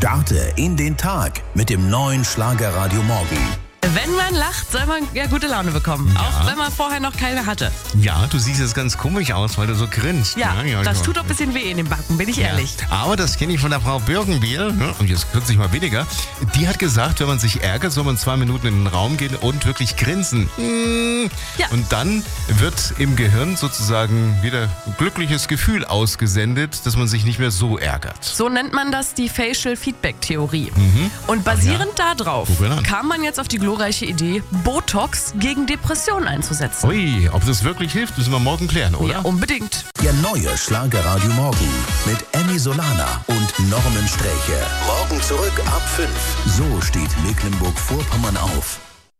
Starte in den Tag mit dem neuen Schlagerradio Morgen. Wenn man lacht, soll man ja gute Laune bekommen. Ja. Auch wenn man vorher noch keine hatte. Ja, du siehst jetzt ganz komisch aus, weil du so grinst. Ja, das tut doch ein bisschen weh in den Backen, bin ich ehrlich. Aber das kenne ich von der Frau Birkenbiel, und jetzt kürzlich mal weniger. Die hat gesagt, wenn man sich ärgert, soll man 2 Minuten in den Raum gehen und wirklich grinsen. Ja. Und dann wird im Gehirn sozusagen wieder ein glückliches Gefühl ausgesendet, dass man sich nicht mehr so ärgert. So nennt man das die Facial Feedback Theorie. Und basierend darauf kam man jetzt auf die glorreiche Idee, Botox gegen Depressionen einzusetzen. Ui, ob das wirklich hilft, müssen wir morgen klären, oder? Ja, unbedingt. Der neue Schlagerradio Morgen mit Emmy Solana und Norman Sträche. Morgen zurück ab 5. So steht Mecklenburg-Vorpommern auf.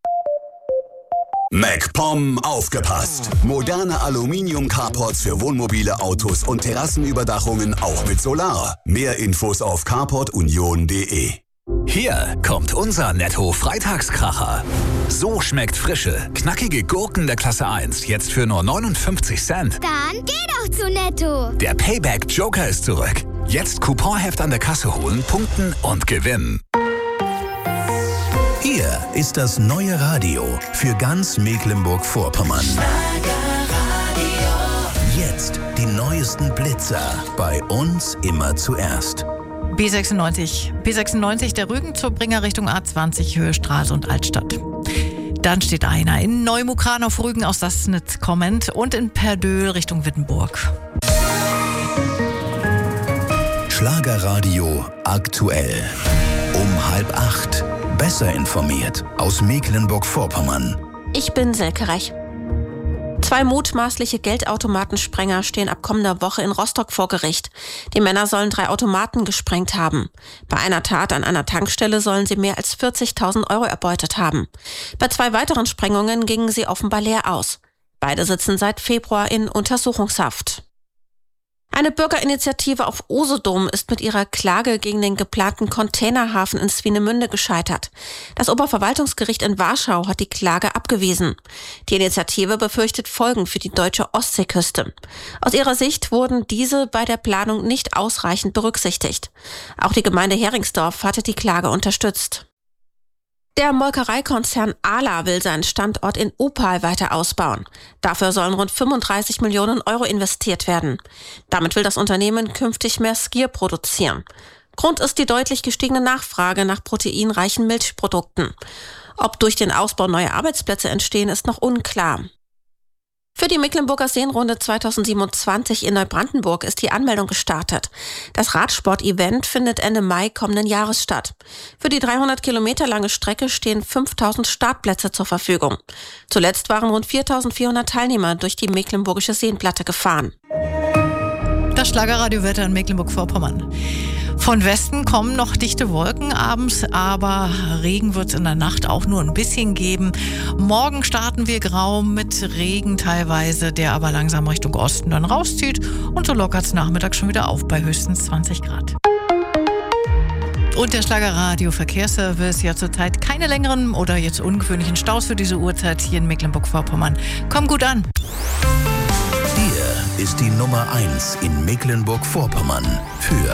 MacPom aufgepasst! Moderne Aluminium-Carports für Wohnmobile, Autos und Terrassenüberdachungen auch mit Solar. Mehr Infos auf carportunion.de. Hier kommt unser Netto-Freitagskracher. So schmeckt frische, knackige Gurken der Klasse 1 jetzt für nur 59 Cent. Dann geh doch zu Netto. Der Payback-Joker ist zurück. Jetzt Couponheft an der Kasse holen, punkten und gewinnen. Hier ist das neue Radio für ganz Mecklenburg-Vorpommern. Jetzt die neuesten Blitzer. Bei uns immer zuerst. B96, der Rügenzubringer Richtung A20, Höhe Stralsund Altstadt. Dann steht einer in Neumukran auf Rügen aus Sassnitz kommend und in Perdöhl Richtung Wittenburg. Schlagerradio aktuell. Um 7:30. Besser informiert aus Mecklenburg-Vorpommern. Ich bin Selke Reich. 2 mutmaßliche Geldautomatensprenger stehen ab kommender Woche in Rostock vor Gericht. Die Männer sollen 3 Automaten gesprengt haben. Bei einer Tat an einer Tankstelle sollen sie mehr als 40.000 Euro erbeutet haben. Bei 2 weiteren Sprengungen gingen sie offenbar leer aus. Beide sitzen seit Februar in Untersuchungshaft. Eine Bürgerinitiative auf Usedom ist mit ihrer Klage gegen den geplanten Containerhafen in Swinemünde gescheitert. Das Oberverwaltungsgericht in Warschau hat die Klage abgewiesen. Die Initiative befürchtet Folgen für die deutsche Ostseeküste. Aus ihrer Sicht wurden diese bei der Planung nicht ausreichend berücksichtigt. Auch die Gemeinde Heringsdorf hatte die Klage unterstützt. Der Molkereikonzern Arla will seinen Standort in Opal weiter ausbauen. Dafür sollen rund 35 Millionen Euro investiert werden. Damit will das Unternehmen künftig mehr Skier produzieren. Grund ist die deutlich gestiegene Nachfrage nach proteinreichen Milchprodukten. Ob durch den Ausbau neue Arbeitsplätze entstehen, ist noch unklar. Für die Mecklenburger Seenrunde 2027 in Neubrandenburg ist die Anmeldung gestartet. Das Radsport-Event findet Ende Mai kommenden Jahres statt. Für die 300 Kilometer lange Strecke stehen 5.000 Startplätze zur Verfügung. Zuletzt waren rund 4.400 Teilnehmer durch die mecklenburgische Seenplatte gefahren. Das Schlagerradiowetter in Mecklenburg-Vorpommern. Von Westen kommen noch dichte Wolken abends, aber Regen wird es in der Nacht auch nur ein bisschen geben. Morgen starten wir grau mit Regen teilweise, der aber langsam Richtung Osten dann rauszieht. Und so lockert es nachmittags schon wieder auf bei höchstens 20 Grad. Und der Schlagerradio-Verkehrsservice, ja zurzeit keine längeren oder jetzt ungewöhnlichen Staus für diese Uhrzeit hier in Mecklenburg-Vorpommern. Komm gut an. Hier ist die Nummer 1 in Mecklenburg-Vorpommern für